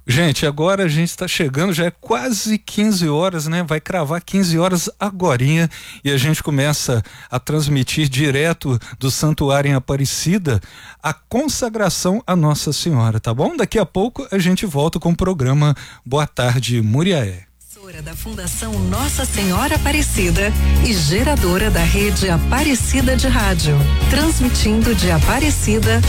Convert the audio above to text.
Gente, agora a gente está chegando, já é quase 15 horas, né? Vai cravar 15 horas agorinha e a gente começa a transmitir direto do Santuário em Aparecida a consagração à Nossa Senhora, tá bom? Daqui a pouco a gente volta com o programa Boa Tarde, Muriaé. Da Fundação Nossa Senhora Aparecida e geradora da rede Aparecida de Rádio, transmitindo de Aparecida